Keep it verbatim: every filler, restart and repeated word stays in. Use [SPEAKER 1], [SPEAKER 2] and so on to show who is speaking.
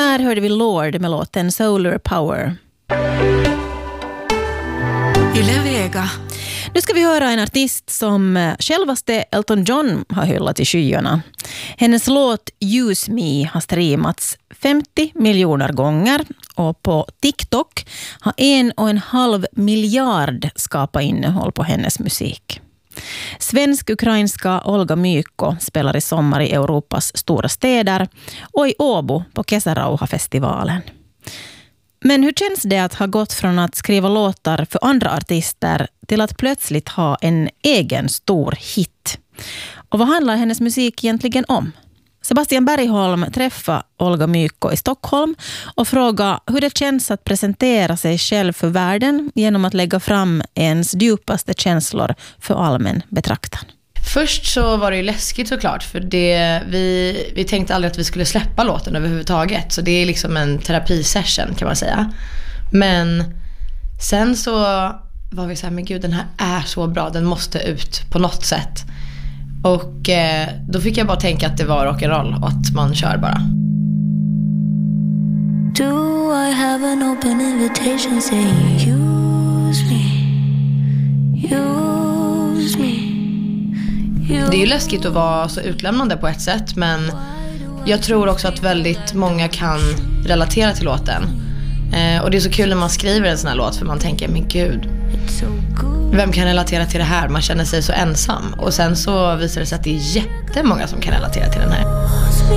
[SPEAKER 1] Här hörde vi Lord med låten Solar Power.
[SPEAKER 2] Yle Vega.
[SPEAKER 1] Nu ska vi höra en artist som självaste Elton John har hyllat i skyarna. Hennes låt Use Me har streamats femtio miljoner gånger och på TikTok har en och en halv miljard skapat innehåll på hennes musik. Svensk-ukrainska Olga Mykko spelar i sommar i Europas stora städer och i Åbo på Kesärauha-festivalen. Men hur känns det att ha gått från att skriva låtar för andra artister till att plötsligt ha en egen stor hit? Och vad handlar hennes musik egentligen om? Sebastian Bergholm träffade Olga Mykko i Stockholm och frågade hur det känns att presentera sig själv för världen genom att lägga fram ens djupaste känslor för allmän betraktan.
[SPEAKER 3] Först så var det ju läskigt såklart, för det, vi, vi tänkte aldrig att vi skulle släppa låten överhuvudtaget. Så det är liksom en terapisession kan man säga. Men sen så var vi så här, men gud, den här är så bra, den måste ut på något sätt. Och eh, då fick jag bara tänka att det var rock'n'roll och att man kör bara.
[SPEAKER 4] Do I have an open invitation saying use me, use me.
[SPEAKER 3] Det är ju läskigt att vara så utlämnande på ett sätt, men jag tror också att väldigt många kan relatera till låten. Eh, och det är så kul när man skriver en sån här låt, för man tänker, men gud, vem kan relatera till det här? Man känner sig så ensam. Och sen så visar det sig att det är jättemånga som kan relatera till den här.